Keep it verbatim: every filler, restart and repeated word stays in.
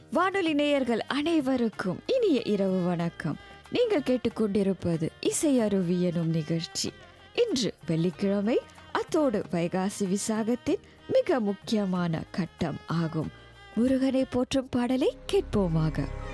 வானொலி நேயர்கள் அனைவருக்கும் இனிய இரவு வணக்கம். நீங்கள் கேட்டுக்கொண்டிருப்பது இசை அருவி எனும் நிகழ்ச்சி. இன்று வெள்ளிக்கிழமை, அத்தோடு வைகாசி விசாகத்தின் மிக முக்கியமான கட்டம் ஆகும். முருகனை போற்றும் பாடலை கேட்போமாக.